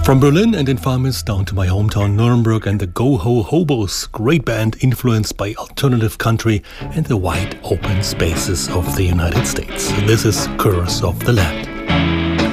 From Berlin and Infamis down to my hometown Nuremberg and the Go Ho Hobos, great band influenced by alternative country and the wide open spaces of the United States. This is Curse of the Land.